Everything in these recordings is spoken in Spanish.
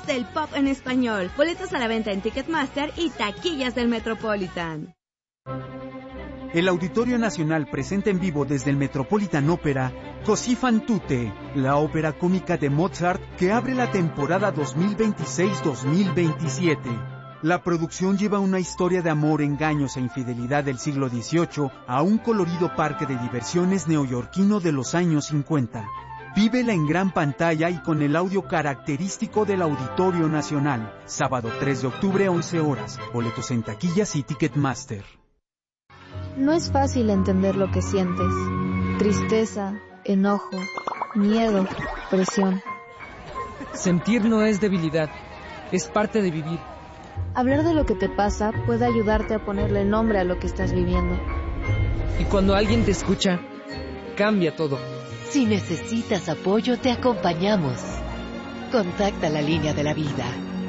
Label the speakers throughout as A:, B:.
A: del pop en español. Boletos a la venta en Ticketmaster y taquillas del Metropolitan.
B: El Auditorio Nacional presenta en vivo desde el Metropolitan Opera Così fan tutte, la ópera cómica de Mozart que abre la temporada 2026-2027. La producción lleva una historia de amor, engaños e infidelidad del siglo XVIII a un colorido parque de diversiones neoyorquino de los años 50. Vívela en gran pantalla y con el audio característico del Auditorio Nacional. Sábado 3 de octubre, 11 horas. Boletos en taquillas y Ticketmaster.
C: No es fácil entender lo que sientes. Tristeza, enojo, miedo, presión.
D: Sentir no es debilidad, es parte de vivir.
C: Hablar de lo que te pasa puede ayudarte a ponerle nombre a lo que estás viviendo.
D: Y cuando alguien te escucha, cambia todo.
E: Si necesitas apoyo, te acompañamos. Contacta la línea de la vida.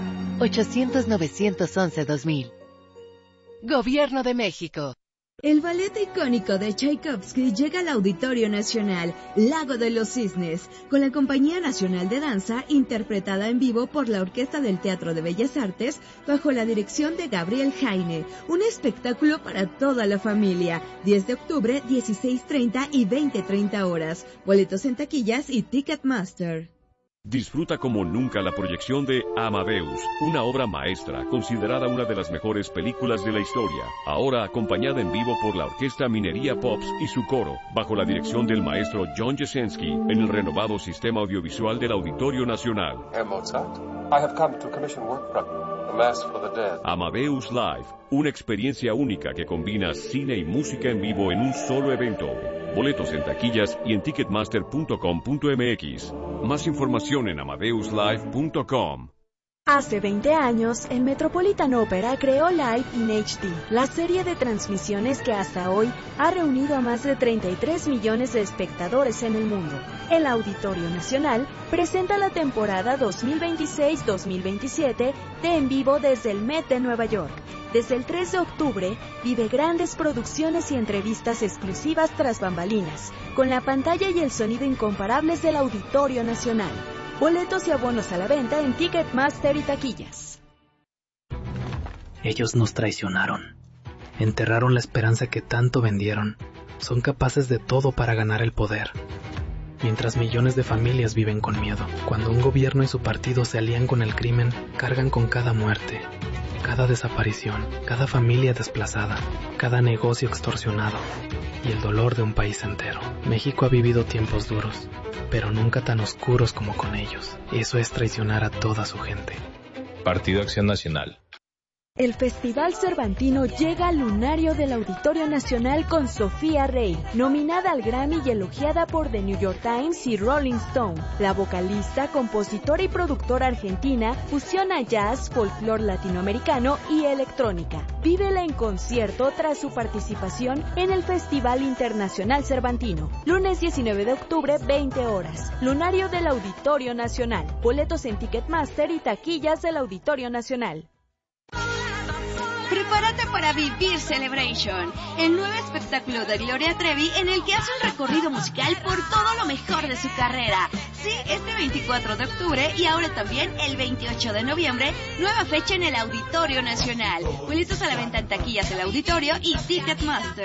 E: 800-911-2000. Gobierno de México.
A: El ballet icónico de Tchaikovsky llega al Auditorio Nacional, Lago de los Cisnes, con la Compañía Nacional de Danza, interpretada en vivo por la Orquesta del Teatro de Bellas Artes, bajo la dirección de Gabriel Jaine. Un espectáculo para toda la familia. 10 de octubre, 16:30 y 20:30 horas. Boletos en taquillas y Ticketmaster.
F: Disfruta como nunca la proyección de Amadeus, una obra maestra considerada una de las mejores películas de la historia, ahora acompañada en vivo por la Orquesta Minería Pops y su coro, bajo la dirección del maestro John Jasenski, en el renovado sistema audiovisual del Auditorio Nacional.
G: Herr Mozart, I have come to commission work from you, A Mass for the Dead.
F: Amadeus Live, una experiencia única que combina cine y música en vivo en un solo evento. Boletos en taquillas y en ticketmaster.com.mx. Más información en amadeuslive.com.
H: Hace 20 años, el Metropolitan Opera creó Live in HD, la serie de transmisiones que hasta hoy ha reunido a más de 33 millones de espectadores en el mundo. El Auditorio Nacional presenta la temporada 2026-2027 de En Vivo desde el Met de Nueva York. Desde el 3 de octubre, vive grandes producciones y entrevistas exclusivas tras bambalinas, con la pantalla y el sonido incomparables del Auditorio Nacional. Boletos y abonos a la venta en Ticketmaster y taquillas.
I: Ellos nos traicionaron. Enterraron la esperanza que tanto vendieron. Son capaces de todo para ganar el poder. Mientras millones de familias viven con miedo. Cuando un gobierno y su partido se alían con el crimen, cargan con cada muerte, cada desaparición, cada familia desplazada, cada negocio extorsionado y el dolor de un país entero. México ha vivido tiempos duros, pero nunca tan oscuros como con ellos. Eso es traicionar a toda su gente.
J: Partido Acción Nacional.
H: El Festival Cervantino llega al lunario del Auditorio Nacional con Sofía Rey, nominada al Grammy y elogiada por The New York Times y Rolling Stone. La vocalista, compositora y productora argentina fusiona jazz, folclore latinoamericano y electrónica. Vívela en concierto tras su participación en el Festival Internacional Cervantino. Lunes 19 de octubre, 20 horas. Lunario del Auditorio Nacional. Boletos en Ticketmaster y taquillas del Auditorio Nacional.
A: Prepárate para vivir Celebration, el nuevo espectáculo de Gloria Trevi en el que hace un recorrido musical por todo lo mejor de su carrera. Sí, este 24 de octubre y ahora también el 28 de noviembre, nueva fecha en el Auditorio Nacional. Boletos a la venta en taquillas del Auditorio y Ticketmaster.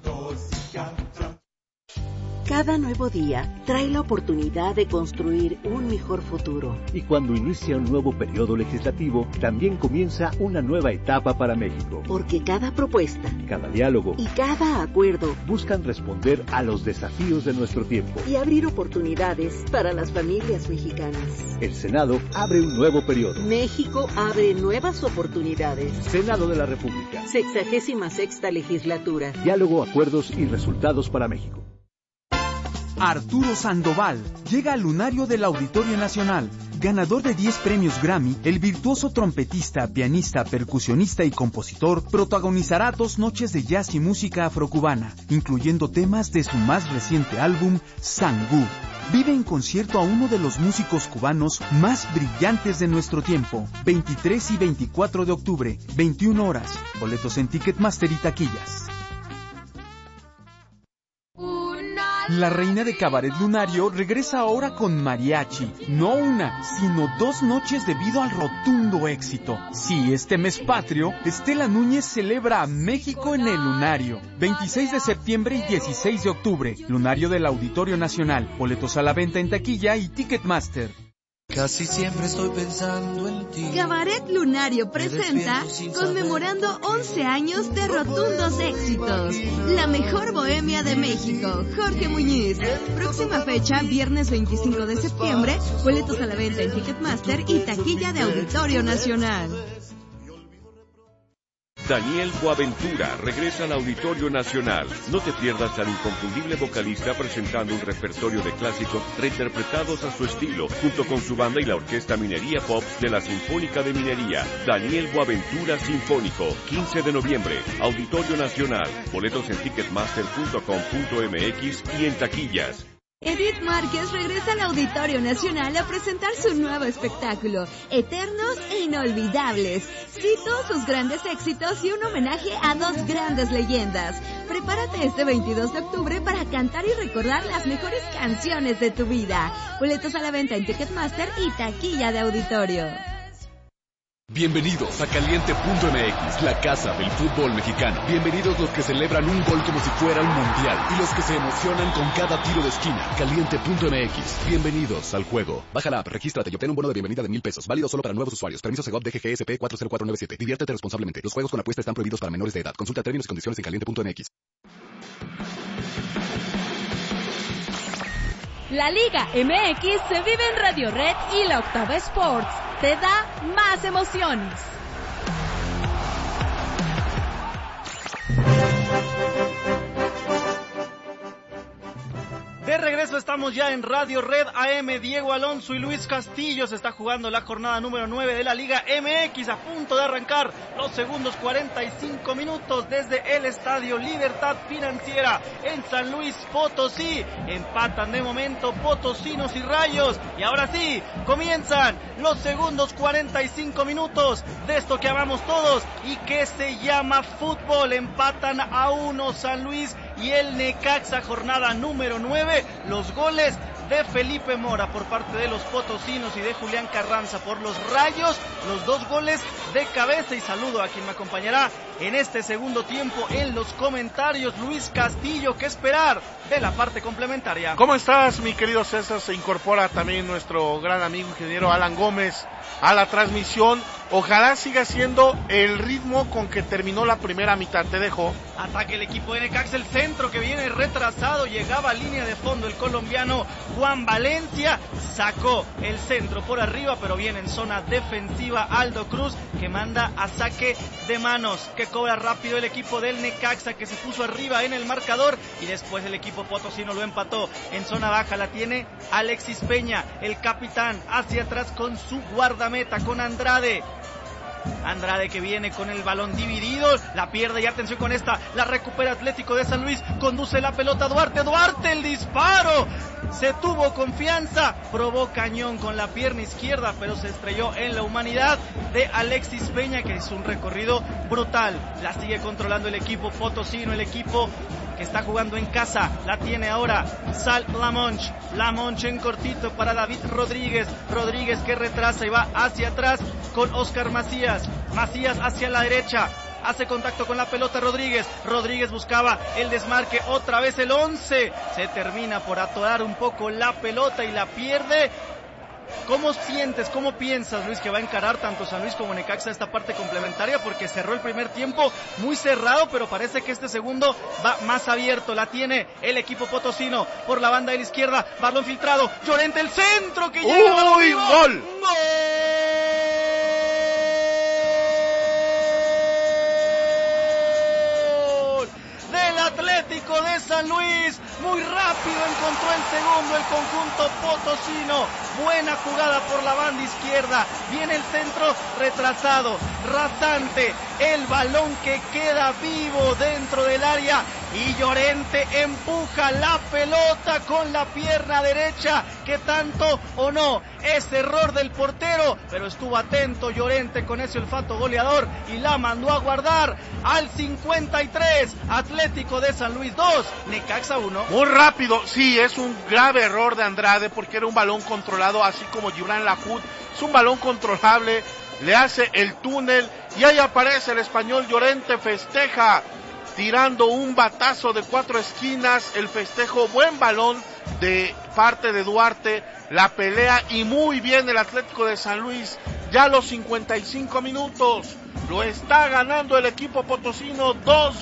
K: Cada nuevo día trae la oportunidad de construir un mejor futuro.
L: Y cuando inicia un nuevo periodo legislativo, también comienza una nueva etapa para México.
K: Porque cada propuesta,
L: cada diálogo
K: y cada acuerdo
L: buscan responder a los desafíos de nuestro tiempo
K: y abrir oportunidades para las familias mexicanas.
L: El Senado abre un nuevo periodo.
K: México abre nuevas oportunidades.
L: Senado de la República.
K: 66ª legislatura.
L: Diálogo, acuerdos y resultados para México.
B: Arturo Sandoval llega al lunario del Auditorio Nacional. Ganador de 10 premios Grammy, el virtuoso trompetista, pianista, percusionista y compositor protagonizará 2 noches de jazz y música afrocubana, incluyendo temas de su más reciente álbum, Sangú. Vive en concierto a uno de los músicos cubanos más brillantes de nuestro tiempo. 23 y 24 de octubre, 21 horas. Boletos en Ticketmaster y taquillas.
A: Una
B: La reina de Cabaret Lunario regresa ahora con mariachi. No una, sino 2 noches debido al rotundo éxito. Sí, este mes patrio, Estela Núñez celebra a México en el Lunario. 26 de septiembre y 16 de octubre. Lunario del Auditorio Nacional. Boletos a la venta en taquilla y Ticketmaster.
M: Casi siempre estoy pensando en ti.
A: Cabaret Lunario presenta conmemorando 11 años de rotundos éxitos. La mejor bohemia de México, Jorge Muñiz. Próxima fecha, viernes 25 de septiembre. Boletos a la venta en Ticketmaster y taquilla de Auditorio Nacional.
F: Daniel Boaventura regresa al Auditorio Nacional. No te pierdas al inconfundible vocalista presentando un repertorio de clásicos reinterpretados a su estilo, junto con su banda y la Orquesta Minería Pops de la Sinfónica de Minería. Daniel Boaventura Sinfónico, 15 de noviembre, Auditorio Nacional. Boletos en ticketmaster.com.mx y en taquillas.
A: Edith Márquez regresa al Auditorio Nacional a presentar su nuevo espectáculo, Eternos e Inolvidables. Cito sus grandes éxitos y un homenaje a 2 grandes leyendas. Prepárate este 22 de octubre para cantar y recordar las mejores canciones de tu vida. Boletos a la venta en Ticketmaster y taquilla de Auditorio.
N: Bienvenidos a Caliente.mx, la casa del fútbol mexicano. Bienvenidos los que celebran un gol como si fuera un mundial y los que se emocionan con cada tiro de esquina. Caliente.mx, bienvenidos al juego. Baja la app, regístrate y obtén un bono de bienvenida de $1,000. Válido solo para nuevos usuarios. Permiso Segov DGGSP 40497. Diviértete responsablemente. Los juegos con apuesta están prohibidos para menores de edad. Consulta términos y condiciones en Caliente.mx.
H: La Liga MX se vive en Radio Red y la Octava Sports te da más emociones.
O: De regreso estamos ya en Radio Red AM. Diego Alonso y Luis Castillo. Se está jugando la jornada número 9 de la Liga MX, a punto de arrancar los segundos 45 minutos desde el Estadio Libertad Financiera en San Luis Potosí. Empatan de momento Potosinos y Rayos, y ahora sí, comienzan los segundos 45 minutos de esto que amamos todos y que se llama fútbol. Empatan a 1 San Luis y el Necaxa, jornada número 9. Los goles de Felipe Mora por parte de los potosinos y de Julián Carranza por los Rayos, los 2 goles de cabeza. Y saludo a quien me acompañará en este segundo tiempo en los comentarios, Luis Castillo. ¿Qué esperar de la parte complementaria?
P: ¿Cómo estás, mi querido César? Se incorpora también nuestro gran amigo ingeniero Alan Gómez a la transmisión. Ojalá siga siendo el ritmo con que terminó la primera mitad. Te dejo.
O: Ataque el equipo de Necaxa, el centro que viene retrasado, llegaba a línea de fondo el colombiano Juan Valencia, sacó el centro por arriba, pero viene en zona defensiva Aldo Cruz, que manda a saque de manos, que cobra rápido el equipo del Necaxa, que se puso arriba en el marcador, y después el equipo potosino lo empató. En zona baja la tiene Alexis Peña, el capitán, hacia atrás con su guardameta, con Andrade que viene con el balón dividido, la pierde y atención con esta, la recupera Atlético de San Luis, conduce la pelota Duarte, el disparo, se tuvo confianza, probó cañón con la pierna izquierda, pero se estrelló en la humanidad de Alexis Peña, que hizo un recorrido brutal. La sigue controlando el equipo potosino, el equipo que está jugando en casa, la tiene ahora Sal Lamonch en cortito para David Rodríguez que retrasa y va hacia atrás con Oscar Macías hacia la derecha, hace contacto con la pelota Rodríguez buscaba el desmarque, otra vez el 11, se termina por atorar un poco la pelota y la pierde. ¿Cómo sientes, cómo piensas, Luis, que va a encarar tanto San Luis como Necaxa esta parte complementaria? Porque cerró el primer tiempo muy cerrado, pero parece que este segundo va más abierto. La tiene el equipo potosino por la banda de la izquierda, balón filtrado, Llorente, el centro que llega.
P: ¡Uy, gol!
O: Atlético de San Luis, muy rápido encontró el segundo el conjunto potosino, buena jugada por la banda izquierda, viene el centro retrasado, rasante, el balón que queda vivo dentro del área, y Llorente empuja la pelota con la pierna derecha, que tanto o no es error del portero, pero estuvo atento Llorente con ese olfato goleador y la mandó a guardar. Al 53, Atlético de San Luis 2, Necaxa 1.
P: Muy rápido, sí, es un grave error de Andrade porque era un balón controlado, así como Gibran Lahoud, es un balón controlable, le hace el túnel y ahí aparece el español. Llorente festeja tirando un batazo de 4 esquinas, el festejo, buen balón de parte de Duarte, la pelea y muy bien el Atlético de San Luis. Ya a los 55 minutos lo está ganando el equipo potosino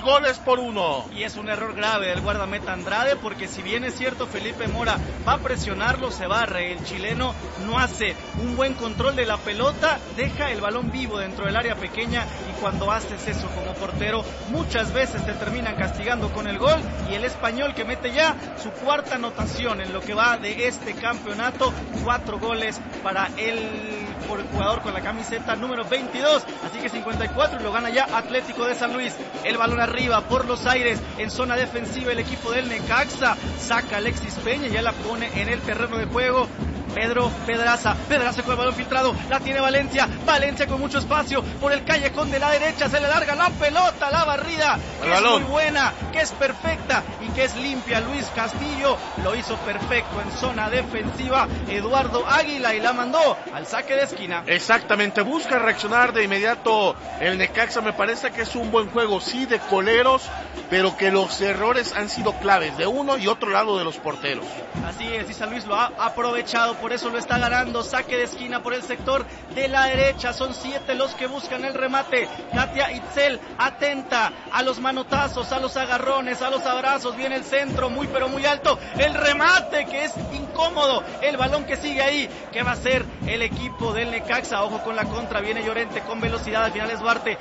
P: 2-1.
O: Y es un error grave del guardameta Andrade, porque si bien es cierto Felipe Mora va a presionarlo, se barre, el chileno no hace un buen control de la pelota, deja el balón vivo dentro del área pequeña, y cuando haces eso como portero muchas veces te terminan castigando con el gol. Y el español que mete ya su cuarta anotación en lo que va de este campeonato, 4 goles para el jugador con la camiseta número 22, así que 54 y lo gana ya Atlético de San Luis. El balón arriba por los aires en zona defensiva el equipo del Necaxa, saca Alexis Peña y ya la pone en el terreno de juego. Pedro Pedraza con el balón filtrado, la tiene Valencia con mucho espacio por el callejón de la derecha, se le larga la pelota, la barrida, que es muy buena, que es perfecta y que es limpia. Luis Castillo lo hizo perfecto en zona defensiva, Eduardo Águila, y la mandó al saque de esquina.
P: Exactamente, busca reaccionar de inmediato el Necaxa. Me parece que es un buen juego, sí, de coleros, pero que los errores han sido claves de uno y otro lado de los porteros.
O: Así es, y San Luis lo ha aprovechado, por eso lo está ganando. Saque de esquina por el sector de la derecha, son 7 los que buscan el remate. Katia Itzel atenta a los manotazos, a los agarrones, a los abrazos, viene el centro muy pero muy alto, el remate que es incómodo, el balón que sigue ahí, ¿qué va a hacer el equipo del Necaxa? Ojo con la contra, viene Llorente con velocidad, al final es Duarte,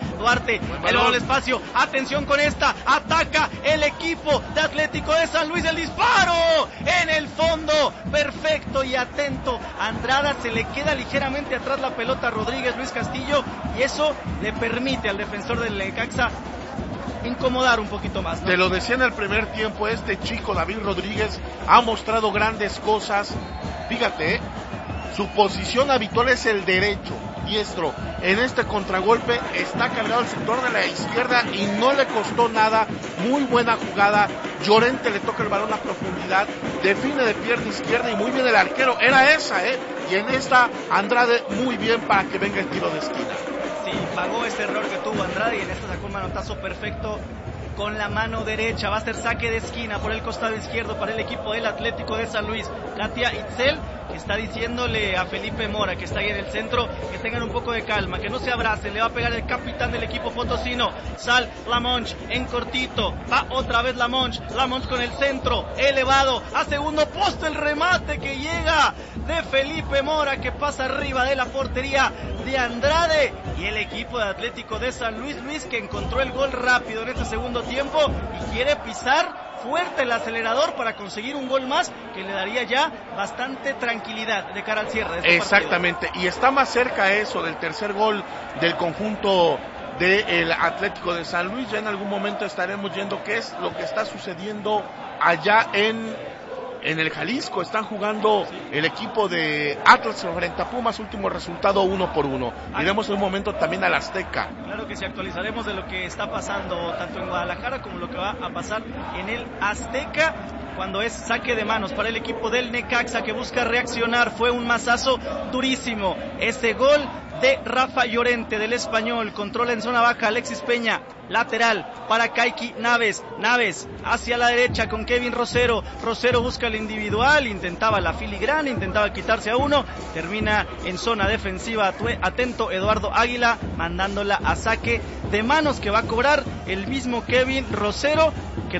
O: el balón al espacio, atención con esta, ataca el equipo de Atlético de San Luis, el disparo en el fondo, perfecto y atento. Andrada, se le queda ligeramente atrás la pelota a Rodríguez Luis Castillo, y eso le permite al defensor del Necaxa incomodar un poquito más, ¿no?
P: Te lo decía en el primer tiempo, este chico David Rodríguez ha mostrado grandes cosas. Fíjate, su posición habitual es el derecho, diestro. En este contragolpe está cargado al sector de la izquierda y no le costó nada. Muy buena jugada. Llorente le toca el balón a profundidad, define de pierna izquierda y muy bien el arquero. Era esa, y en esta Andrade muy bien para que venga el tiro de esquina.
O: Sí, pagó ese error que tuvo Andrade y en esta sacó un manotazo perfecto con la mano derecha. Va a ser saque de esquina por el costado izquierdo para el equipo del Atlético de San Luis. Katia Itzel, que está diciéndole a Felipe Mora, que está ahí en el centro, que tengan un poco de calma, que no se abracen. Le va a pegar el capitán del equipo potosino, Sal Lamonch, en cortito, va otra vez Lamonch con el centro, elevado, a segundo poste, el remate que llega de Felipe Mora, que pasa arriba de la portería de Andrade, y el equipo de Atlético de San Luis, que encontró el gol rápido en este segundo tiempo y quiere pisar fuerte el acelerador para conseguir un gol más que le daría ya bastante tranquilidad de cara al cierre de este
P: Exactamente, partido. Y está más cerca eso del tercer gol del conjunto del Atlético de San Luis. Ya en algún momento estaremos viendo qué es lo que está sucediendo allá en el Jalisco. Están jugando el equipo de Atlas frente a Pumas, último resultado 1-1. Iremos en un momento también al Azteca.
O: Claro que sí, actualizaremos de lo que está pasando tanto en Guadalajara como lo que va a pasar en el Azteca, cuando es saque de manos para el equipo del Necaxa, que busca reaccionar. Fue un mazazo durísimo ese gol de Rafa Llorente del español. Controla en zona baja Alexis Peña, lateral para Kaiki Naves hacia la derecha con Kevin Rosero busca el individual, intentaba la filigrana, intentaba quitarse a uno, termina en zona defensiva, atento Eduardo Águila, mandándola a saque de manos, que va a cobrar el mismo Kevin Rosero, que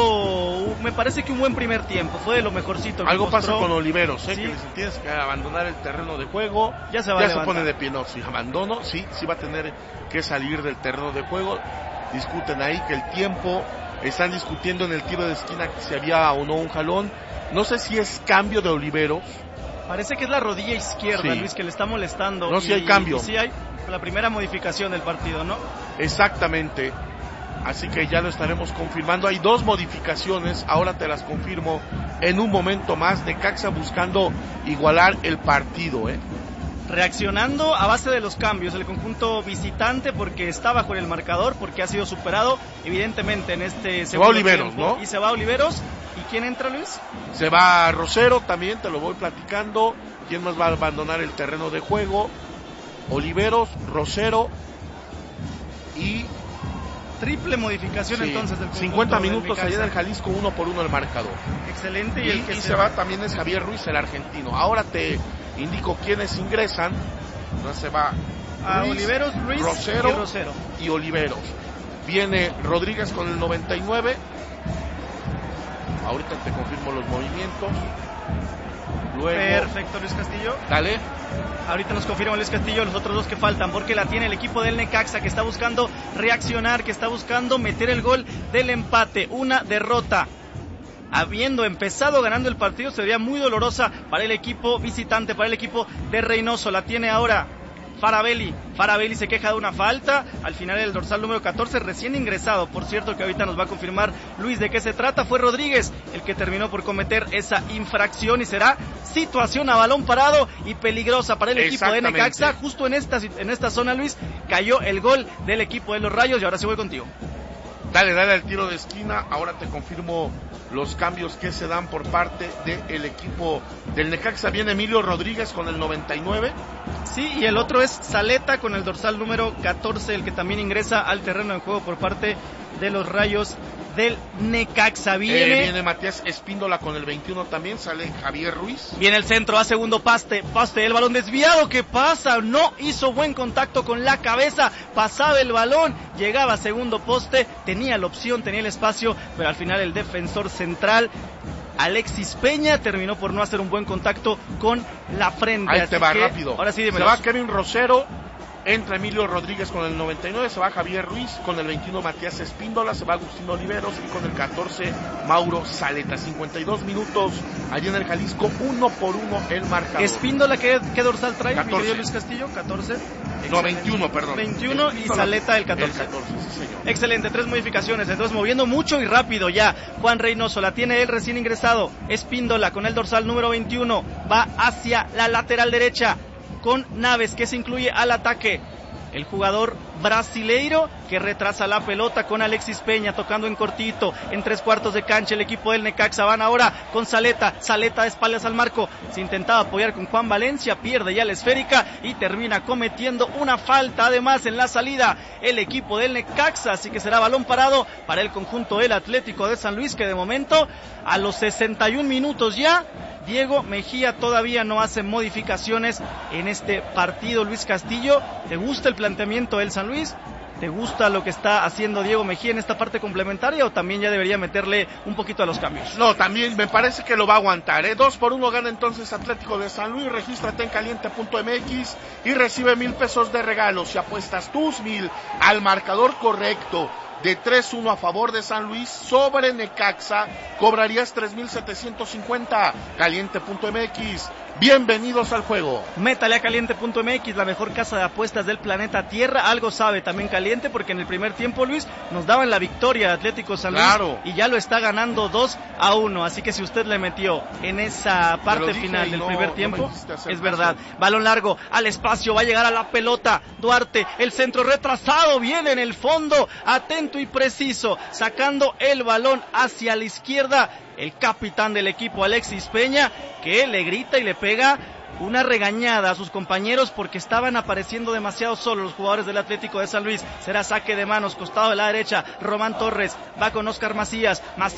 O: tuvo, me parece que un buen primer tiempo, fue de lo mejorcito que
P: algo
O: mostró.
P: Pasa con Oliveros,
O: ¿Sí?
P: Que tienes que abandonar el terreno de juego,
O: ya se
P: pone de pie. No, si abandono, sí va a tener que salir del terreno de juego. Discuten ahí que el tiempo, están discutiendo en el tiro de esquina que si había o no un jalón. No sé si es cambio de Oliveros.
O: Parece que es la rodilla izquierda, sí, Luis, que le está molestando.
P: No, si hay cambio.
O: Sí hay la primera modificación del partido, ¿no?
P: Exactamente. Así que ya lo estaremos confirmando. Hay 2 modificaciones, ahora te las confirmo en un momento más. Necaxa buscando igualar el partido,
O: Reaccionando a base de los cambios, el conjunto visitante, porque está bajo el marcador, porque ha sido superado, evidentemente, en este segundo
P: Oliveros,
O: tiempo.
P: ¿no?
O: Y se va Oliveros. ¿Y quién entra, Luis?
P: Se va Rosero también, te lo voy platicando. ¿Quién más va a abandonar el terreno de juego? Oliveros, Rosero y...
O: Triple modificación, sí, entonces del
P: 50 minutos allá en el Jalisco, 1-1 el marcador.
O: Excelente.
P: Y el que se va también es Javier Ruiz, el argentino. Ahora te indico quiénes ingresan. Entonces se va
O: a Oliveros, Ruiz,
P: Rosero
O: y
P: Oliveros. Viene Rodríguez con el 99. Ahorita te confirmo los movimientos. Luego...
O: Perfecto, Luis Castillo.
P: Dale.
O: Ahorita nos confirma Luis Castillo los otros 2 que faltan, porque la tiene el equipo del Necaxa, que está buscando reaccionar, que está buscando meter el gol del empate. Una derrota, habiendo empezado ganando el partido, sería muy dolorosa para el equipo visitante, para el equipo de Reynoso. La tiene ahora Faravelli se queja de una falta al final del dorsal número 14, recién ingresado, por cierto, que ahorita nos va a confirmar Luis de qué se trata. Fue Rodríguez el que terminó por cometer esa infracción y será situación a balón parado y peligrosa para el equipo de Necaxa. Justo en esta zona, Luis, cayó el gol del equipo de los Rayos. Y ahora sí voy contigo.
P: Dale al tiro de esquina. Ahora te confirmo los cambios que se dan por parte del equipo del Necaxa. Viene Emilio Rodríguez con el 99.
O: Sí, y el otro es Zaleta con el dorsal número 14, el que también ingresa al terreno de juego por parte de los Rayos del Necaxa.
P: Viene Matías Espíndola con el 21 también, sale Javier Ruiz.
O: Viene el centro a segundo poste, el balón desviado, ¿qué pasa? No hizo buen contacto con la cabeza, pasaba el balón, llegaba a segundo poste, tenía la opción, tenía el espacio, pero al final el defensor central, Alexis Peña, terminó por no hacer un buen contacto con la frente.
P: Ahí te va rápido.
O: Ahora sí,
P: dímelo. Se va Kevin Rosero. Entra Emilio Rodríguez con el 99, se va Javier Ruiz, con el 21 Matías Espíndola, se va Agustín Oliveros y con el 14 Mauro Zaleta. 52 minutos allí en el Jalisco, 1-1 el marcador.
O: Espíndola, ¿qué dorsal trae?
P: 14.
O: Luis Castillo, 14.
P: No, 21, perdón.
O: 21 y Zaleta el 14.
P: El 14, sí señor.
O: Excelente, 3 modificaciones, entonces moviendo mucho y rápido ya. Juan Reynoso, la tiene él recién ingresado. Espíndola con el dorsal número 21, va hacia la lateral derecha, con Naves, que se incluye al ataque. El jugador brasileiro que retrasa la pelota con Alexis Peña tocando en cortito, en 3/4 de cancha el equipo del Necaxa. Van ahora con Zaleta de espaldas al marco, se intentaba apoyar con Juan Valencia, pierde ya la esférica y termina cometiendo una falta además en la salida el equipo del Necaxa, así que será balón parado para el conjunto del Atlético de San Luis, que de momento a los 61 minutos ya Diego Mejía todavía no hace modificaciones en este partido. Luis Castillo, ¿te gusta el planteamiento del San Luis? ¿Te gusta lo que está haciendo Diego Mejía en esta parte complementaria o también ya debería meterle un poquito a los cambios?
P: No, también me parece que lo va a aguantar, 2-1 gana entonces Atlético de San Luis. Regístrate en caliente.mx y recibe 1,000 pesos de regalo si apuestas tus 1,000 al marcador correcto de 3-1 a favor de San Luis sobre Necaxa, cobrarías 3,750. Caliente.mx, bienvenidos al juego.
O: Métale a Caliente.mx, la mejor casa de apuestas del planeta Tierra. Algo sabe también Caliente, porque en el primer tiempo, Luis, nos daban la victoria Atlético San Luis,
P: claro,
O: y ya lo está ganando 2-1, así que si usted le metió en esa parte final del primer tiempo, es verdad. Balón largo al espacio, va a llegar a la pelota Duarte, el centro retrasado, viene en el fondo, atento y preciso, sacando el balón hacia la izquierda, el capitán del equipo Alexis Peña, que le grita y le pega una regañada a sus compañeros porque estaban apareciendo demasiado solos los jugadores del Atlético de San Luis. Será saque de manos, costado de la derecha, Román Torres, va con Oscar Macías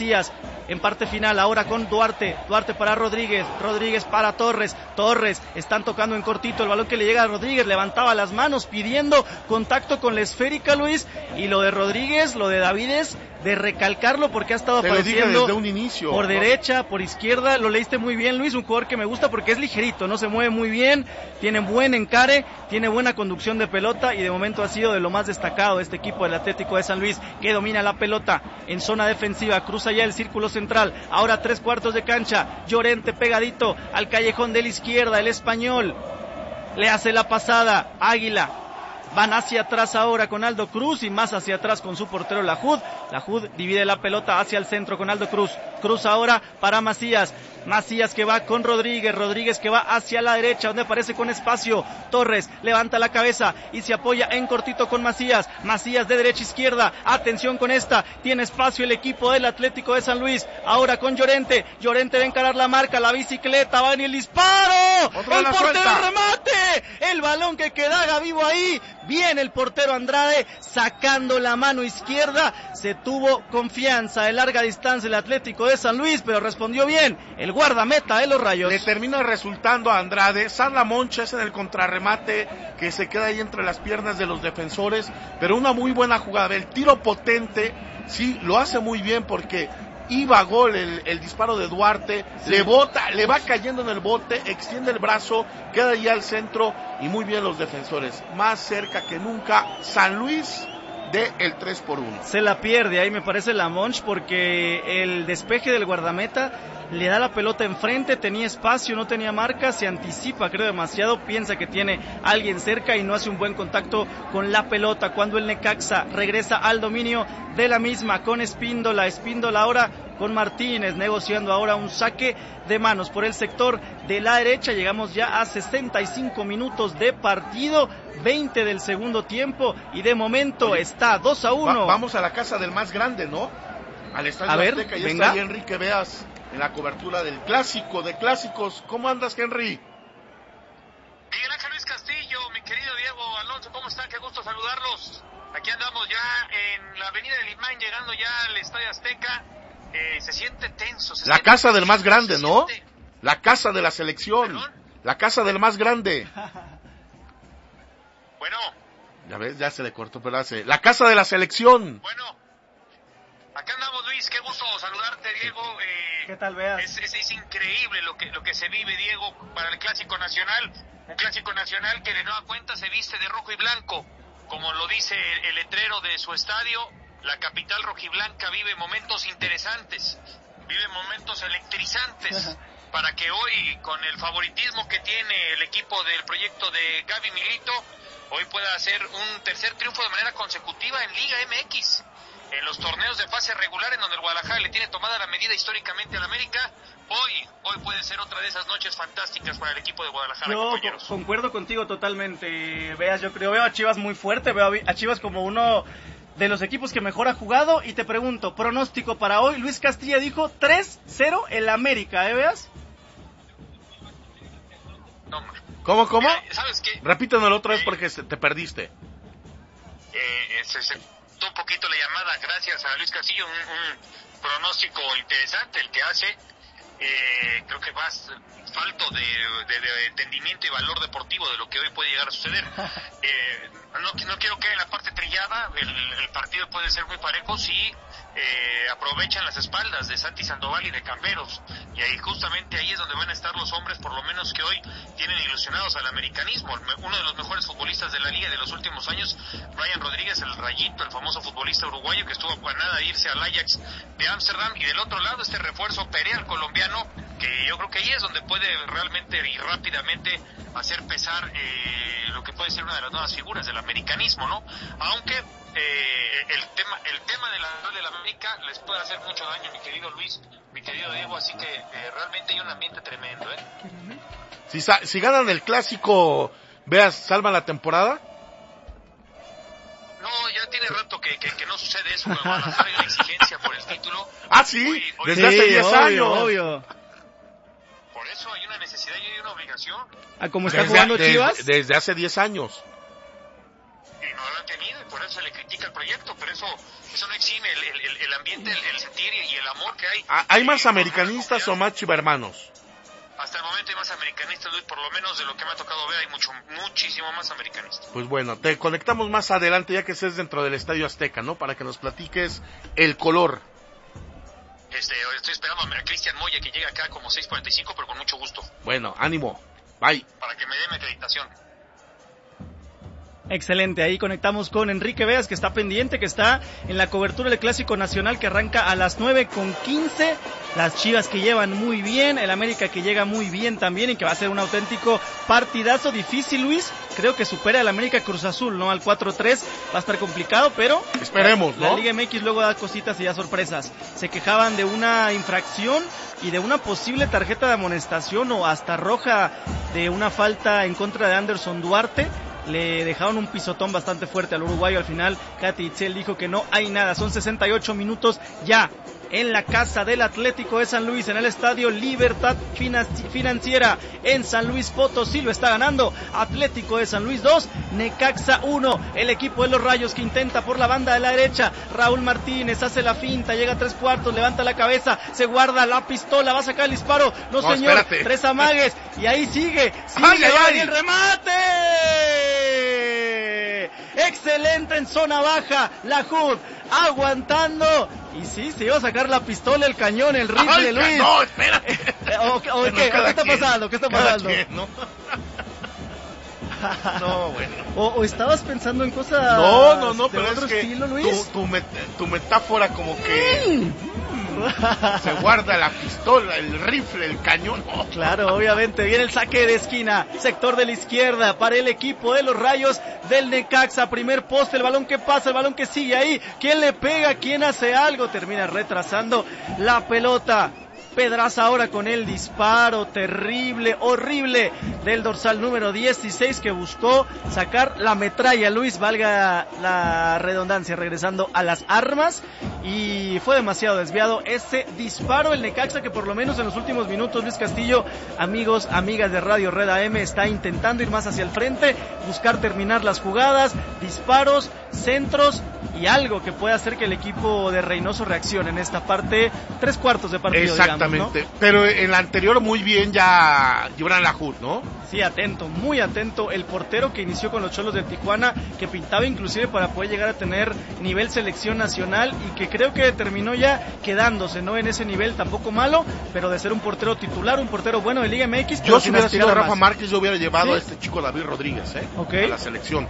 O: en parte final, ahora con Duarte para Rodríguez para Torres, están tocando en cortito, el balón que le llega a Rodríguez, levantaba las manos pidiendo contacto con la esférica, Luis, y lo de Rodríguez, lo de Davides, de recalcarlo porque ha estado apareciendo
P: desde un inicio,
O: por derecha, por izquierda. Lo leíste muy bien, Luis, un jugador que me gusta porque es ligerito, no se mueve muy bien, tiene buen encare, tiene buena conducción de pelota y de momento ha sido de lo más destacado de este equipo del Atlético de San Luis, que domina la pelota en zona defensiva, cruza ya el círculo central, ahora 3/4 de cancha, Llorente pegadito al callejón de la izquierda, el español le hace la pasada, Águila van hacia atrás ahora con Aldo Cruz y más hacia atrás con su portero Lahoud. Lahoud divide la pelota hacia el centro con Aldo Cruz. Cruz ahora para Macías. Macías que va con Rodríguez. Rodríguez que va hacia la derecha donde aparece con espacio. Torres levanta la cabeza y se apoya en cortito con Macías. Macías de derecha a izquierda. Atención con esta. Tiene espacio el equipo del Atlético de San Luis. Ahora con Llorente. Llorente va a encarar la marca. La bicicleta. Va en el disparo. El portero remate. El balón que queda vivo ahí. Viene el portero Andrade sacando la mano izquierda. Se tuvo confianza de larga distancia el Atlético de San Luis, pero respondió bien el guardameta de los Rayos.
P: Le termina resultando a Andrade. Sarla Moncha es en el contrarremate que se queda ahí entre las piernas de los defensores, pero una muy buena jugada. El tiro potente, sí, lo hace muy bien porque iba a gol el disparo de Duarte, sí. Le bota, le va cayendo en el bote, extiende el brazo, queda ahí al centro y muy bien los defensores. Más cerca que nunca San Luis de el 3-1.
O: Se la pierde ahí me parece la Monch porque el despeje del guardameta le da la pelota enfrente, tenía espacio, no tenía marca, se anticipa creo demasiado, piensa que tiene alguien cerca y no hace un buen contacto con la pelota. Cuando el Necaxa regresa al dominio de la misma con Espíndola ahora con Martínez negociando ahora un saque de manos por el sector de la derecha. Llegamos ya a 65 minutos de partido, 20 del segundo tiempo y de momento está 2-1.
P: Vamos a la casa del más grande, ¿no? Al Estadio Azteca, ya está ahí Enrique Veas en la cobertura del clásico de clásicos. ¿Cómo andas, Henry?
Q: Miguel Ángel Luis Castillo, mi querido Diego Alonso, ¿cómo están? Qué gusto saludarlos. Aquí andamos ya en la avenida del Imán, llegando ya al Estadio Azteca. Se siente tenso.
P: La casa del más grande, ¿no? La casa de la selección. ¿Perdón? La casa del más grande.
Q: Bueno.
P: Ya ves, ya se le cortó, pero hace. La casa de la selección.
Q: Bueno. Acá andamos, Luis, qué gusto saludarte, Diego.
O: ¿Qué tal, Veas?
Q: Es increíble lo que se vive, Diego, para el Clásico Nacional. Un Clásico Nacional que de nueva cuenta se viste de rojo y blanco. Como lo dice el letrero de su estadio, la capital rojiblanca vive momentos interesantes, vive momentos electrizantes, para que hoy, con el favoritismo que tiene el equipo del proyecto de Gaby Milito, hoy pueda hacer un tercer triunfo de manera consecutiva en Liga MX. En los torneos de fase regular en donde el Guadalajara le tiene tomada la medida históricamente al América, hoy puede ser otra de esas noches fantásticas para el equipo de Guadalajara, compañeros.
O: Concuerdo contigo totalmente, Veas, yo creo, veo a Chivas muy fuerte, veo a Chivas como uno de los equipos que mejor ha jugado, y te pregunto, pronóstico para hoy. Luis Castilla dijo 3-0 el América, ¿Veas?
Q: No, hombre.
P: ¿Cómo?
Q: ¿Sabes qué?
P: Repítanoslo otra vez porque te perdiste.
Q: Se un poquito la llamada, gracias a Luis Castillo, un pronóstico interesante el que hace. Creo que más falto de entendimiento y valor deportivo de lo que hoy puede llegar a suceder. No quiero caer en la parte trillada. El partido puede ser muy parejo si aprovechan las espaldas de Santi Sandoval y de Camberos, y ahí justamente ahí es donde van a estar los hombres, por lo menos que hoy tienen ilusionados al americanismo. Uno de los mejores futbolistas de la liga de los últimos años, Brian Rodríguez, el Rayito, el famoso futbolista uruguayo que estuvo a nada de irse al Ajax de Ámsterdam, y del otro lado este refuerzo Perea, el colombiano, que yo creo que ahí es donde puede realmente y rápidamente hacer pesar lo que puede ser una de las nuevas figuras del americanismo, ¿no? Aunque el tema de la América les puede hacer mucho daño, mi querido Luis, mi querido Diego, así que realmente hay un ambiente tremendo,
P: Si ganan el clásico, Veas, ¿salvan la temporada?
Q: No, ya tiene rato que no sucede eso. Con Guadalajara hay una exigencia por el título.
P: ¿Ah, sí? Hoy desde hace 10 años.
O: Obvio.
Q: Por eso hay una necesidad y hay una obligación.
O: ¿A cómo está jugando Chivas?
P: Desde hace 10 años.
Q: Y no lo han tenido, y por eso se le critica el proyecto, pero eso no exime el ambiente, el sentir y el amor que hay.
P: ¿Hay más americanistas o más chivermanos?
Q: Hasta el momento hay más americanistas, Luis, por lo menos de lo que me ha tocado ver, hay muchísimo más americanistas.
P: Pues bueno, te conectamos más adelante, ya que estés dentro del Estadio Azteca, ¿no? Para que nos platiques el color.
Q: Estoy esperando a Cristian Moya, que llega acá como 6:45, pero con mucho gusto.
P: Bueno, ánimo, bye.
Q: Para que me dé mi acreditación.
O: Excelente, ahí conectamos con Enrique Veas, que está pendiente, que está en la cobertura del Clásico Nacional, que arranca a las 9:15, las Chivas que llevan muy bien, el América que llega muy bien también, y que va a ser un auténtico partidazo difícil, Luis, creo que supera el América Cruz Azul, ¿no? Al 4-3, va a estar complicado, pero
P: esperemos, ¿no?
O: La Liga MX luego da cositas y da sorpresas, se quejaban de una infracción y de una posible tarjeta de amonestación o hasta roja de una falta en contra de Anderson Duarte. Le dejaron un pisotón bastante fuerte al uruguayo. Al final, Katy Itzel dijo que no hay nada. Son 68 minutos ya en la casa del Atlético de San Luis, en el estadio Libertad Financiera, en San Luis Potosí. Lo está ganando Atlético de San Luis 2, Necaxa 1. El equipo de los Rayos que intenta por la banda de la derecha. Raúl Martínez hace la finta, llega a 3/4, levanta la cabeza, se guarda la pistola, va a sacar el disparo. No señor, espérate. 3 amagues, y ahí sigue y el remate. Excelente en zona baja, la HUD aguantando, y sí, se iba a sacar la pistola, el cañón, el rifle, Luis.
P: No, espérate.
O: ¿Qué está pasando? ¿Qué está pasando?
P: ¿No? No, bueno.
O: ¿O estabas pensando en cosas
P: no,
O: de
P: pero
O: otro
P: es que
O: estilo, Luis?
P: Tu metáfora como que se guarda la pistola, el rifle, el cañón. Oh.
O: Claro, obviamente. Viene el saque de esquina, sector de la izquierda para el equipo de los Rayos del Necaxa. Primer poste, el balón que pasa, el balón que sigue ahí. ¿Quién le pega? ¿Quién hace algo? Termina retrasando la pelota. Pedraza ahora con el disparo terrible, horrible del dorsal número 16, que buscó sacar la metralla, Luis, valga la redundancia, regresando a las armas, y fue demasiado desviado ese disparo. El Necaxa, que por lo menos en los últimos minutos, Luis Castillo, amigos, amigas de Radio Red AM, está intentando ir más hacia el frente, buscar terminar las jugadas, disparos, centros y algo que pueda hacer que el equipo de Reynoso reaccione en esta parte, 3/4 de partido.
P: Exactamente, digamos, ¿no? Pero en la anterior muy bien ya Gibran Lahoud, ¿no?
O: Sí, atento, muy atento el portero que inició con los Cholos de Tijuana, que pintaba inclusive para poder llegar a tener nivel selección nacional, y que creo que terminó ya quedándose, ¿no? En ese nivel tampoco malo, pero de ser un portero titular, un portero bueno de Liga MX.
P: Yo si hubiera sido Rafa Márquez, yo hubiera llevado a este chico David Rodríguez,
O: okay,
P: a la selección.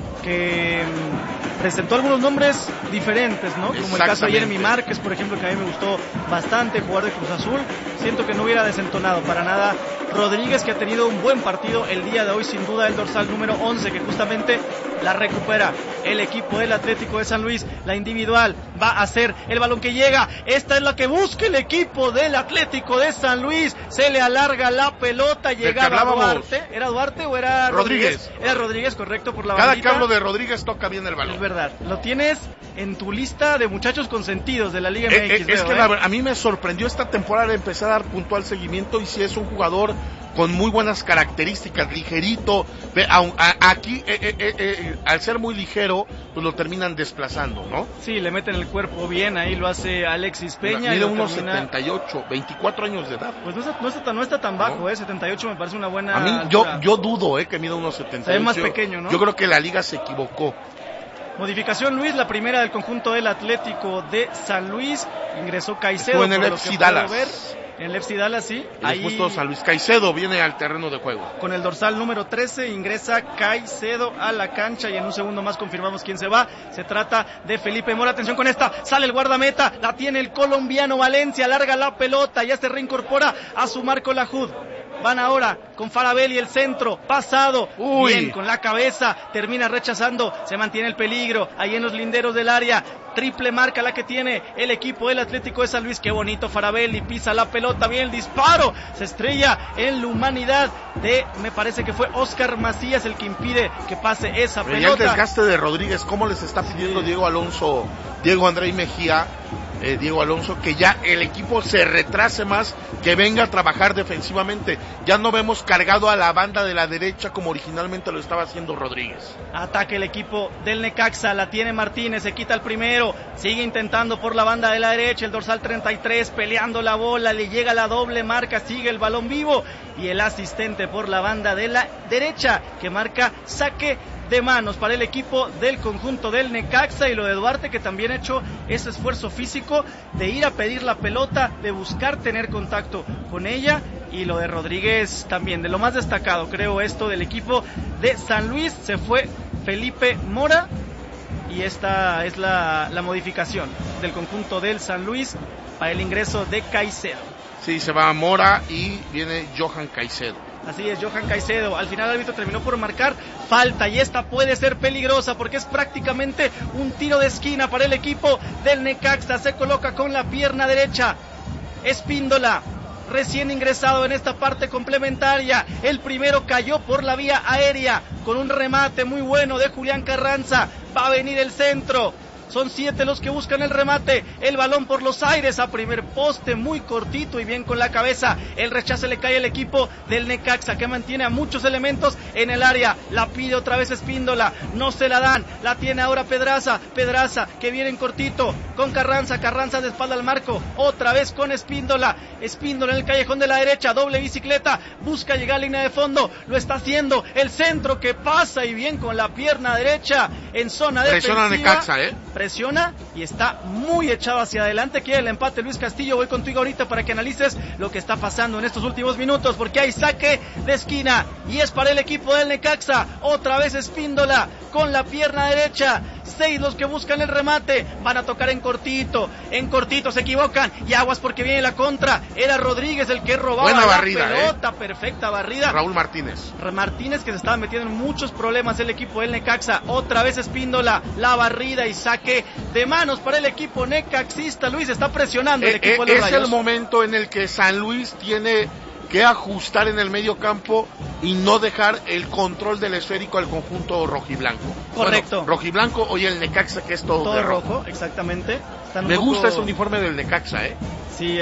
O: Que presentó algunos nombres diferentes, ¿no? Como el caso de Jeremy Márquez, por ejemplo, que a mí me gustó bastante, jugador de Cruz Azul. Siento que no hubiera desentonado para nada Rodríguez, que ha tenido un buen partido el día de hoy, sin duda, el dorsal número 11, que justamente la recupera el equipo del Atlético de San Luis. La individual va a ser el balón que llega. Esta es la que busca el equipo del Atlético de San Luis. Se le alarga la pelota, llegaba Duarte. ¿Era Duarte o era Rodríguez? Era Rodríguez, correcto, por la bandita.
P: Cada que hablo de Rodríguez toca bien el balón.
O: Es verdad, lo tienes en tu lista de muchachos consentidos de la Liga MX.
P: Es que a mí me sorprendió esta temporada, empecé a dar puntual seguimiento, y si es un jugador con muy buenas características, ligerito. Aquí, al ser muy ligero, pues lo terminan desplazando, ¿no?
O: Sí, le meten el cuerpo bien, ahí lo hace Alexis Peña.
P: Mide unos 78, 24 años de edad.
O: Pues no está tan bajo, 78 me parece una buena.
P: A mí, yo dudo, que mida unos 78.
O: Se ve más pequeño, ¿no?
P: Yo creo que la liga se equivocó.
O: Modificación, Luis, la primera del conjunto del Atlético de San Luis. Ingresó Caicedo.
P: Estuvo en el FC Dallas.
O: En el FC Dallas, sí.
P: Ahí justo San Luis Caicedo viene al terreno de juego.
O: Con el dorsal número 13 ingresa Caicedo a la cancha, y en un segundo más confirmamos quién se va. Se trata de Felipe Mora. Atención con esta. Sale el guardameta. La tiene el colombiano Valencia. Larga la pelota. Ya se reincorpora a su Marco Lahoud. Van ahora con Farabelli, el centro, pasado, bien con la cabeza, termina rechazando, se mantiene el peligro, ahí en los linderos del área, triple marca la que tiene el equipo del Atlético de San Luis. Qué bonito Farabelli, pisa la pelota, bien el disparo, se estrella en la humanidad de, me parece que fue Oscar Macías el que impide que pase esa pelota.
P: Y el desgaste de Rodríguez, ¿cómo les está pidiendo Diego André Mejía, Diego Alonso, que ya el equipo se retrase más, que venga a trabajar defensivamente? Ya no vemos cargado a la banda de la derecha como originalmente lo estaba haciendo Rodríguez.
O: Ataque el equipo del Necaxa, la tiene Martínez, se quita el primero, sigue intentando por la banda de la derecha, el dorsal 33 peleando la bola, le llega la doble marca, sigue el balón vivo, y el asistente por la banda de la derecha que marca saque de manos para el equipo del conjunto del Necaxa. Y lo de Duarte, que también ha hecho ese esfuerzo físico de ir a pedir la pelota, de buscar tener contacto con ella. Y lo de Rodríguez también, de lo más destacado, creo, esto del equipo de San Luis. Se fue Felipe Mora, y esta es la modificación del conjunto del San Luis para el ingreso de Caicedo.
P: Sí, se va Mora y viene Johan Caicedo.
O: Así es, Johan Caicedo. Al final el árbitro terminó por marcar falta, y esta puede ser peligrosa porque es prácticamente un tiro de esquina para el equipo del Necaxa. Se coloca con la pierna derecha Espíndola, recién ingresado en esta parte complementaria. El primero cayó por la vía aérea con un remate muy bueno de Julián Carranza. Va a venir el centro. Son 7 los que buscan el remate. El balón por los aires a primer poste, muy cortito y bien con la cabeza. El rechace le cae al equipo del Necaxa, que mantiene a muchos elementos en el área. La pide otra vez Espíndola, no se la dan. La tiene ahora Pedraza que viene en cortito con Carranza de espalda al marco. Otra vez con Espíndola en el callejón de la derecha, doble bicicleta, busca llegar a línea de fondo. Lo está haciendo. El centro que pasa y bien con la pierna derecha en zona defensiva.
P: Presiona Necaxa,
O: Presiona y está muy echado hacia adelante. Quiere el empate Luis Castillo. Voy contigo ahorita para que analices lo que está pasando en estos últimos minutos, porque hay saque de esquina y es para el equipo del Necaxa. Otra vez Espíndola con la pierna derecha. 6 los que buscan el remate. Van a tocar en cortito se equivocan, y aguas porque viene la contra. Era Rodríguez el que robaba.
P: Buena
O: la
P: barrida,
O: pelota, perfecta barrida.
P: Raúl Martínez
O: Que se estaba metiendo en muchos problemas el equipo del Necaxa. Otra vez Espíndola, la barrida y saque de manos para el equipo necaxista. Luis, está presionando el equipo de los Rayos.
P: Es el momento en el que San Luis tiene que ajustar en el medio campo y no dejar el control del esférico al conjunto rojiblanco.
O: Correcto.
P: Bueno, rojiblanco, hoy el Necaxa, que es todo
O: rojo, exactamente.
P: Me gusta ese uniforme del Necaxa,
O: Sí,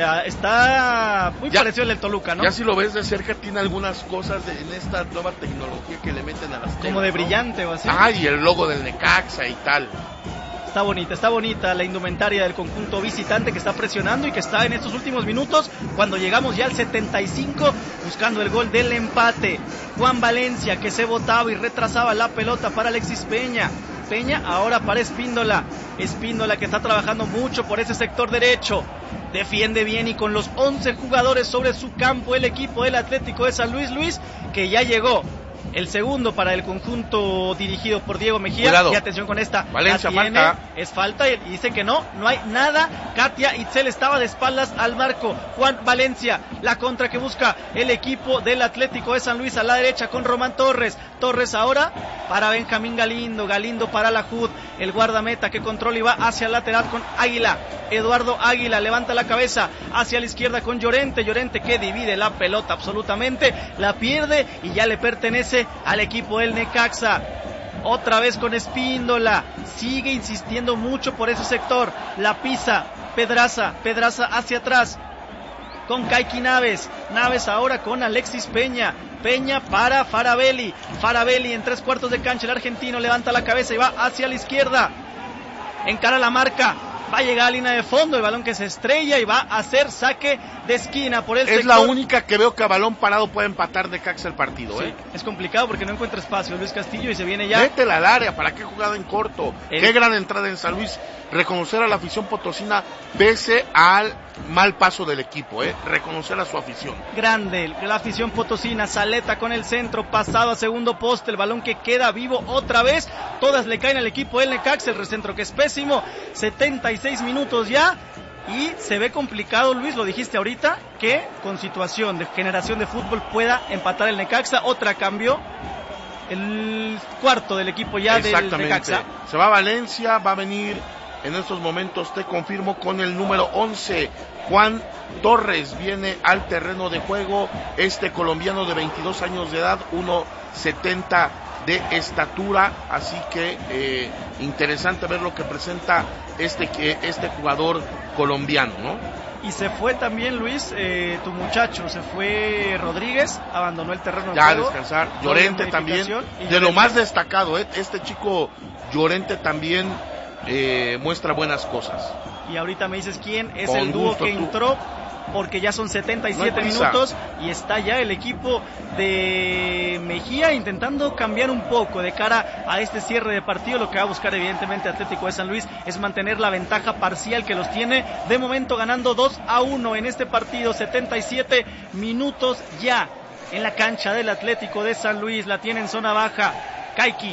O: está muy parecido al del Toluca, ¿no?
P: Ya si lo ves de cerca, tiene algunas cosas en esta nueva tecnología que le meten a las telas,
O: como de brillante o así.
P: Y el logo del Necaxa y tal.
O: Está bonita la indumentaria del conjunto visitante, que está presionando y que está en estos últimos minutos, cuando llegamos ya al 75, buscando el gol del empate. Juan Valencia, que se botaba y retrasaba la pelota para Alexis Peña ahora para Espíndola, que está trabajando mucho por ese sector derecho. Defiende bien y con los 11 jugadores sobre su campo el equipo del Atlético de San Luis, que ya llegó. El segundo para el conjunto dirigido por Diego Mejía.
P: Cuidado.
O: Y atención con esta.
P: Valencia, falta.
O: Es falta y dice que no hay nada. Katia Itzel estaba de espaldas al marco. Juan Valencia, la contra que busca el equipo del Atlético de San Luis a la derecha con Román Torres. Torres ahora para Benjamín Galindo para la JUD. El guardameta que controla y va hacia el lateral con Águila. Eduardo Águila levanta la cabeza hacia la izquierda con Llorente que divide la pelota absolutamente, la pierde y ya le pertenece al equipo del Necaxa. Otra vez con Espíndola, sigue insistiendo mucho por ese sector, la pisa Pedraza hacia atrás con Kaiki Naves ahora con Alexis Peña para Farabelli en 3/4 de cancha. El argentino levanta la cabeza y va hacia la izquierda, encara la marca, va a llegar a línea de fondo, el balón que se estrella y va a hacer saque de esquina por el sector.
P: Es la única que veo que a balón parado puede empatar Necaxa el partido.
O: Sí, es complicado porque no encuentra espacio Luis Castillo y se viene ya.
P: Métela al área, ¿para qué jugada en corto? Qué gran entrada en San Luis. Reconocer a la afición potosina pese al mal paso del equipo, reconocer a su afición.
O: Grande la afición potosina. Saleta con el centro, pasado a segundo poste, el balón que queda vivo otra vez, todas le caen al equipo del Necaxa, el recentro que es pésimo. 76 minutos ya y se ve complicado, Luis, lo dijiste ahorita, que con situación de generación de fútbol pueda empatar el Necaxa. Otra cambio, el cuarto del equipo ya del Necaxa.
P: Se va a Valencia, va a venir en estos momentos, te confirmo, con el número 11, Juan Torres, viene al terreno de juego, este colombiano de 22 años de edad, 1.70 de estatura, así que interesante ver lo que presenta este jugador colombiano, ¿no?
O: Y se fue también, Luis, tu muchacho, se fue Rodríguez, abandonó el terreno de
P: ya
O: juego.
P: A descansar. Llorente también, de lo más destacado, este chico Llorente también muestra buenas cosas.
O: Y ahorita me dices quién es el dúo que entró, porque ya son 77 minutos y está ya el equipo de Mejía intentando cambiar un poco de cara a este cierre de partido. Lo que va a buscar evidentemente Atlético de San Luis es mantener la ventaja parcial que los tiene, de momento ganando 2-1 en este partido. 77 minutos ya en la cancha del Atlético de San Luis, la tiene en zona baja Kaiki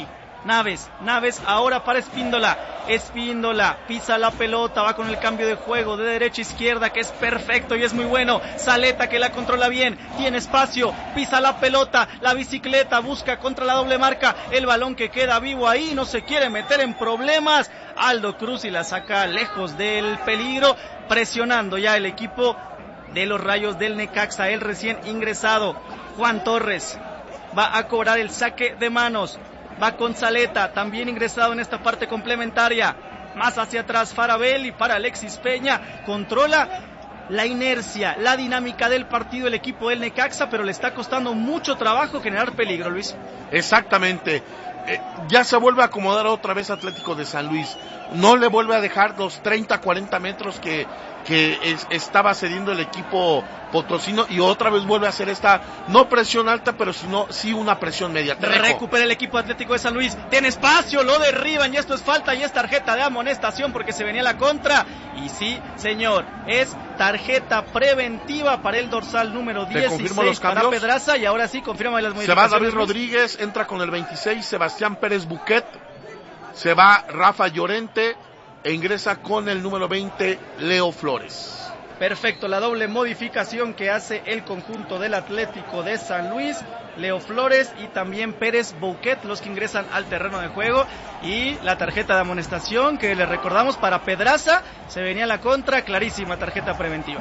O: Naves ahora para Espíndola pisa la pelota, va con el cambio de juego de derecha a izquierda, que es perfecto y es muy bueno. Zaleta, que la controla bien, tiene espacio, pisa la pelota, la bicicleta, busca contra la doble marca, el balón que queda vivo ahí, no se quiere meter en problemas. Aldo Cruz y la saca lejos del peligro, presionando ya el equipo de los Rayos del Necaxa, el recién ingresado Juan Torres va a cobrar el saque de manos, va con Zaleta, también ingresado en esta parte complementaria, más hacia atrás Farabelli para Alexis Peña, controla la inercia, la dinámica del partido el equipo del Necaxa, pero le está costando mucho trabajo generar peligro, Luis.
P: Exactamente. Ya se vuelve a acomodar otra vez Atlético de San Luis, no le vuelve a dejar los 30-40 metros que estaba cediendo el equipo potosino, y otra vez vuelve a hacer esta, no presión alta, pero sí una presión media.
O: Recupera el equipo Atlético de San Luis, tiene espacio, lo derriban, y esto es falta, y es tarjeta de amonestación porque se venía la contra, y sí, señor, es tarjeta preventiva para el dorsal número 16 para Pedraza, y ahora sí, confirma las modificaciones.
P: Se va David Rodríguez, entra con el 26 Sebastián Pérez Buquet, se va Rafa Llorente e ingresa con el número 20 Leo Flores.
O: Perfecto, la doble modificación que hace el conjunto del Atlético de San Luis, Leo Flores y también Pérez Bouquet, los que ingresan al terreno de juego, y la tarjeta de amonestación que le recordamos para Pedraza, se venía la contra, clarísima tarjeta preventiva.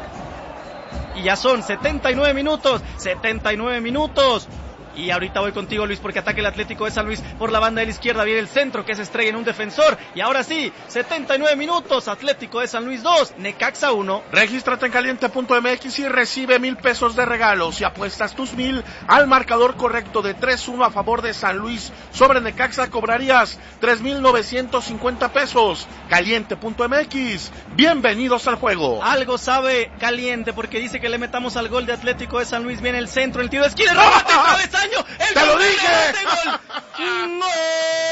O: Y ya son 79 minutos. Y ahorita voy contigo, Luis, porque ataca el Atlético de San Luis por la banda de la izquierda, viene el centro que se estrella en un defensor, y ahora sí, 79 minutos, Atlético de San Luis 2, Necaxa 1.
P: Regístrate en caliente.mx y recibe 1,000 pesos de regalo si apuestas tus 1,000 al marcador correcto de 3-1 a favor de San Luis sobre Necaxa, cobrarías 3,950 pesos. Caliente.mx, bienvenidos al juego.
O: Algo sabe Caliente porque dice que le metamos al gol de Atlético de San Luis, viene el centro, el tiro de esquina, ¡remate, cabezaño!
P: ¡Te lo dije!
O: ¡Gol!